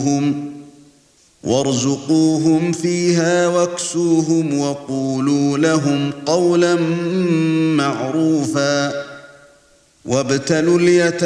وارزقوهم فيها واكسوهم وقولوا لهم قولا معروفا وابتلوا اليتامى